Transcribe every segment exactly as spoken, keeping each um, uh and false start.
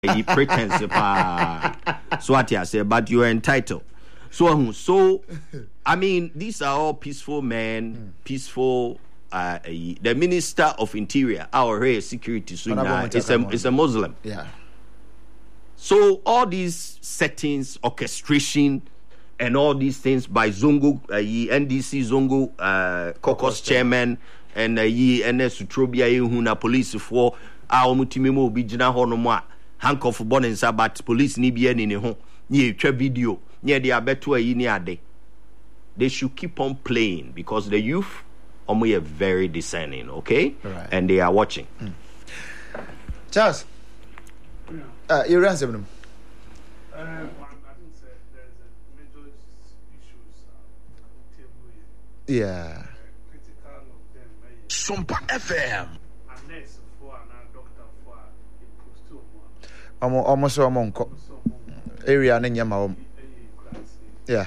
He pretends pa. So what I say, but you are entitled. So so I mean, these are all peaceful men, mm. peaceful. Uh, the Minister of Interior, our security, so now, is a is a Muslim. Yeah. So all these settings, orchestration, and all these things by Zongo, uh, N D C Zongo, uh, caucus chairman, and uh, N S Utrobia, Huna police for our mutimimo bijina honoma handcuff born in Sabat police ni bien in home near video near the abetua in day. They should keep on playing because the youth are very discerning, okay? Right. And they are watching. Mm. Charles, yeah. uh, you answer them. Uh, I think there's a major issues uh, table here. Yeah. Uh, critical of them. Sumpa F M. A nurse for and a doctor for a post to one. Almost a monk. Area and Yama. Yeah.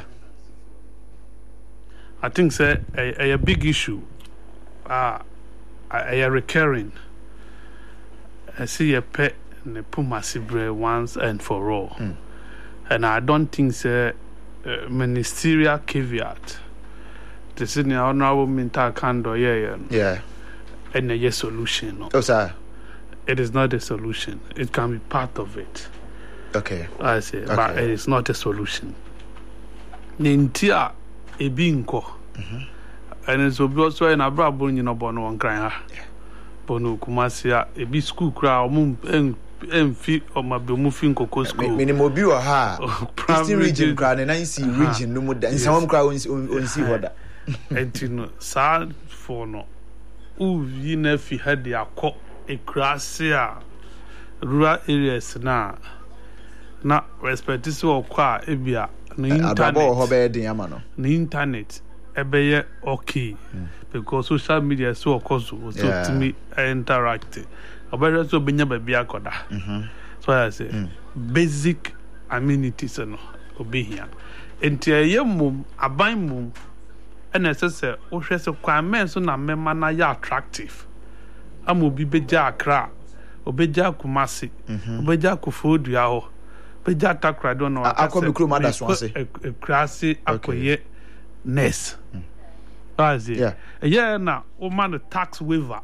I think it's a, a, a big issue. Uh, a, a recurring. I see a pet in the Pumasibre once and for all. Mm. And I don't think it's a, a ministerial caveat. This is the honorable mental candor, yeah, yeah. And a yes solution. No. Oh, sir. It is not a solution. It can be part of it. Okay. I say, okay. But it is not a solution. Nintia. Ebinko, and it's also in a brabon in a bono and crying. Bono Kumasia, a big school crowd, moon and feet of my moving cocoa school. Minimobile, ha, Eastern region, crowd, and I see region, no more than some crowds on see what. And you know, sad for no. Ooh, you never had the accord a crassia rural areas now. Not respect this or qua ebia. The internet, the internet, ebe okay, mm. because social media is so close so yeah. to me interact. About so benya baby akoda. So I say mm. basic amenities no obe here. Enti aye mum aban mum and necessary o hwe se kwame so na mema na ya attractive. Am obi beja Accra, obeja Kumasi, obeja Kofodua ho. Beja takra do no akọ mikro mother swanse e krasi akoye ness azie yeah yeah na o man the tax waiver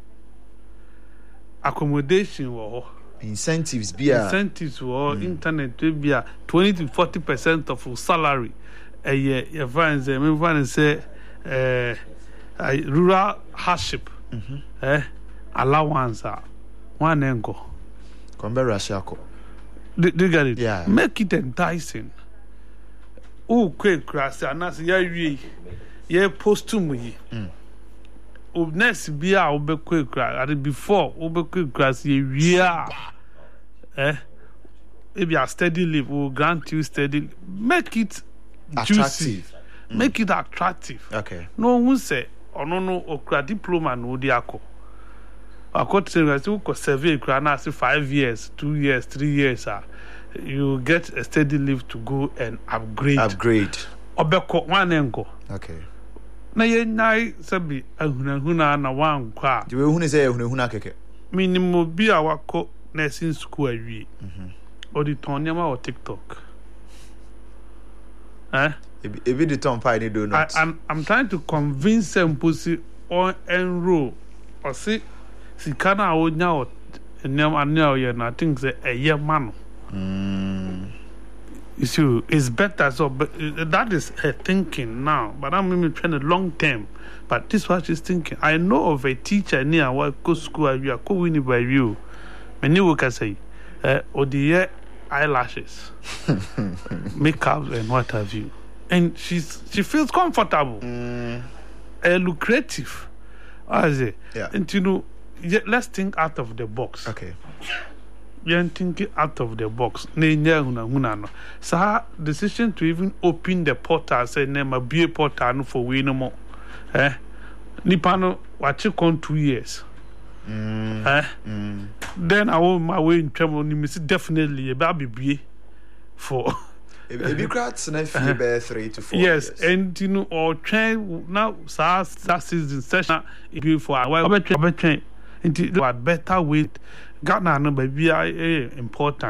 accommodation wo incentives bia incentives wo mm. internet bia twenty to forty percent of your salary eh yeah your fans eh me fan say eh rural hardship mm-hmm. eh allowance one engo kombe russia ko. Do, do you get it? Yeah. Make it enticing. Oh, quick, crass, and that's yeah, we yeah, post to me. Oh, next be our be quick crass. And before, oh, be quick crass, yeah, eh? Maybe a steady live will grant you steady. Make it juicy. Mm. Make it attractive. Okay. No one say, oh, no, no, or diploma no diako. I got to survey for five years, two years, three years. Uh, you get a steady leave to go and upgrade. Upgrade. Obeko one enko. Okay. Na ye nai sabi ahuna huna na wan kwa. The way huna say ahuna huna keke. Minimum bi awako nursing school awie. Mhm. Or the tonyama or TikTok. Eh? E be the ton pie they do not. I, I'm I'm trying to convince them pussy on enroll or see. Si kana onya o nyam anya o ye na think say a year man. Mm. You see, it's better so but that is her thinking now. But I'm even trying to long term. But this is what she's thinking. I know of a teacher near what go school you are going by you. Many work say uh or the eyelashes, makeup and what have you. And she's she feels comfortable. Mm. Uh, lucrative. I say. Yeah. And you know, yeah, let's think out of the box. Okay. Yeah, thinking out of the box. So, decision to even open the portal, say, name a beer portal for we no more. Eh? Nipano, watch it on two years. Mm. Eh? Mm. Then I will my way in trouble. Definitely a baby beer for. If you crowds and if you bear three to four. Yes, years. and you know, or train now, SARS, that season session, it be for a while. And you had better wait Ghana no baabi a ɛyɛ important